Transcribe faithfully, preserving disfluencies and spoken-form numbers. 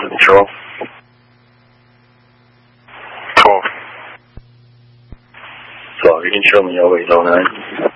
Delta Control. twelve. twelve, you can show me your way, zone nine.